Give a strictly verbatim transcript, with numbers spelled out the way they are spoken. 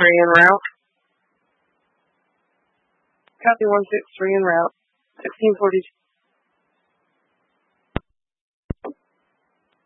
three en route. Copy one six three en route. sixteen forty-two.